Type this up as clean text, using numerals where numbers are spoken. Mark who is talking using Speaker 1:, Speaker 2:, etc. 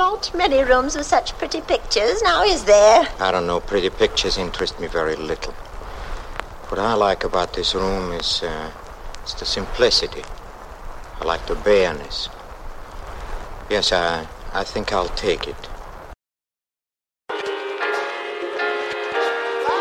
Speaker 1: not many rooms with such pretty pictures, now is there?
Speaker 2: I don't know. Pretty pictures interest me very little. What I like about this room is the simplicity. I like the bareness. Yes, I think I'll take it.